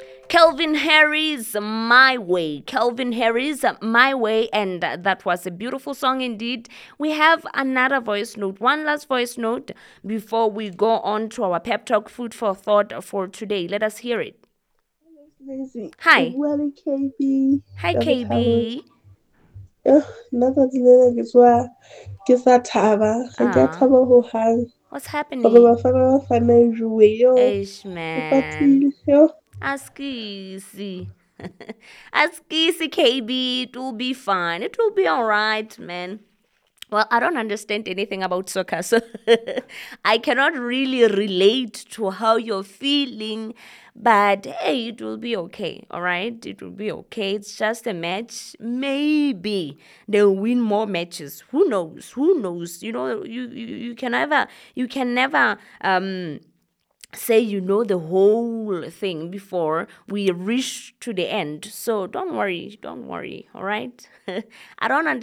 Calvin Harris, My Way. Calvin Harris, My Way. And that was a beautiful song indeed. We have another voice note, one last voice note before we go on to our pep talk food for thought for today. Let us hear it. Lazy. Hi. Well, KB. Hi, Ka botlhabo. KB. Nna tsatsi lena ke tswa ke sa thaba. Ga ke a Ah, thaba hohang. what's Hore happening? Bafana Juwe. Yo. Ish, E man. patile. Yo. Askisi. Askisi, KB. It will be fine. It will be all right, man. Well, I don't understand anything about soccer, so I cannot really relate to how you're feeling. But hey, it will be okay, all right? It will be okay. It's just a match. Maybe they'll win more matches. Who knows? Who knows? You can never say you know the whole thing before we reach to the end. So don't worry, all right? I don't understand